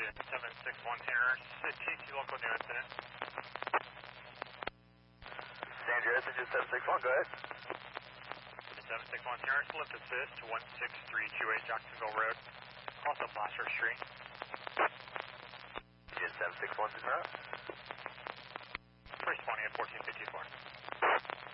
761 Tanner, TC local new incident. San Andreas, engine 761, go ahead. 761 Tanner, lift assist to 16328 Jacksonville Road, also Placer Street. Engine 761 is out. Responding at 1454.